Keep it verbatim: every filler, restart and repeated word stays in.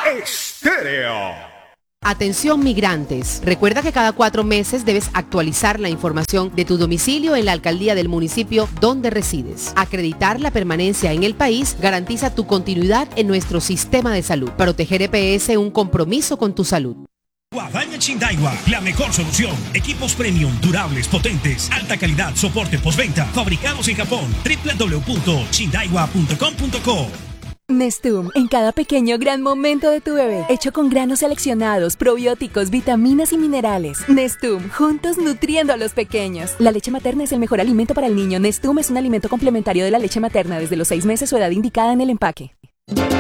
Estéreo. Atención migrantes, recuerda que cada cuatro meses debes actualizar la información de tu domicilio en la alcaldía del municipio donde resides. Acreditar la permanencia en el país garantiza tu continuidad en nuestro sistema de salud. Proteger E P S, un compromiso con tu salud. Guadaña Chindaiwa, la mejor solución. Equipos premium, durables, potentes, alta calidad, soporte postventa, fabricados en Japón. doble u doble u doble u punto chindaiwa punto com punto co. Nestum, en cada pequeño gran momento de tu bebé, hecho con granos seleccionados, probióticos, vitaminas y minerales. Nestum, juntos nutriendo a los pequeños. La leche materna es el mejor alimento para el niño. Nestum es un alimento complementario de la leche materna desde los seis meses o edad indicada en el empaque.